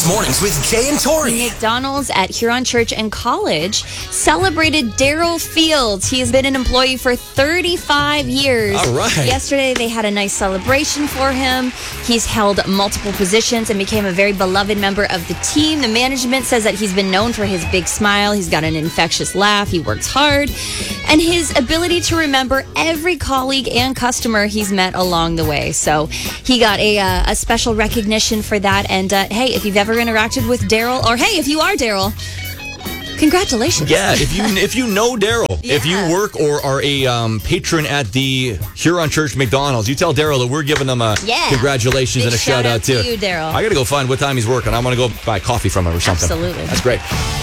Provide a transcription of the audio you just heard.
Weekday mornings with Jay and Tori. McDonald's at Huron Church and College celebrated Daryl Fields. He has been an employee for 35 years. All right. Yesterday, they had a nice celebration for him. He's held multiple positions and became a very beloved member of the team. The management says that he's been known for his big smile. He's got an infectious laugh. He works hard. And his ability to remember every colleague and customer he's met along the way. So he got a special recognition for that. And hey, if you've ever interacted with Daryl, or hey, if you are Daryl, congratulations. Yeah, if you know Daryl, if you work or are a patron at the Huron Church McDonald's, you tell Daryl that we're giving them a congratulations Big and a shout out to you, Daryl. I got to go find what time he's working. I want to go buy coffee from him or something. Absolutely. That's great.